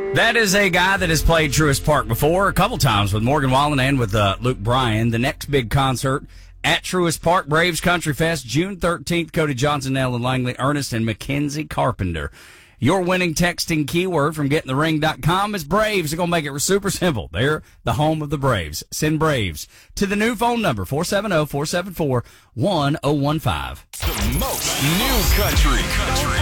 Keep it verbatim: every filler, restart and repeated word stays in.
That is a guy that has played Truist Park before, a couple times with Morgan Wallen and with uh, Luke Bryan. The next big concert at Truist Park, Braves Country Fest, June thirteenth. Cody Johnson, Ellen Langley, Ernest, and Mackenzie Carpenter. Your winning texting keyword from getting the ring dot com is Braves. They're going to make it super simple. They're the home of the Braves. Send Braves to the new phone number, four seven zero, four seven four, one zero one five. The most new country. country.